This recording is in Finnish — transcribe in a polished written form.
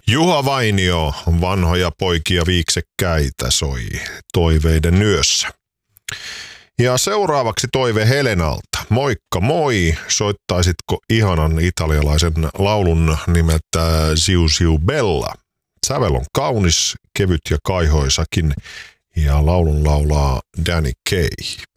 Juha Vainio, vanhoja poikia viiksekkäitä, soi Toiveiden yössä. Ja seuraavaksi toive Helenalta. Moikka moi, soittaisitko ihanan italialaisen laulun nimeltä Siu Siu Bella? Sävel on kaunis, kevyt ja kaihoisakin ja laulun laulaa Danny Kaye.